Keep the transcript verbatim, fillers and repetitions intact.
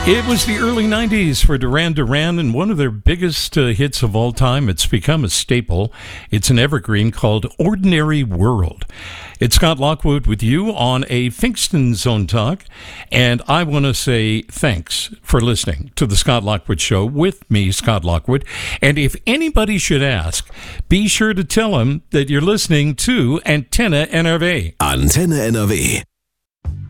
It was the early nineties for Duran Duran and one of their biggest uh, hits of all time. It's become a staple. It's an evergreen called Ordinary World. It's Scott Lockwood with you on a Finkston Zone Talk, and I want to say thanks for listening to the Scott Lockwood Show with me, Scott Lockwood. And if anybody should ask, be sure to tell them that you're listening to Antenna N R V. Antenne N R W.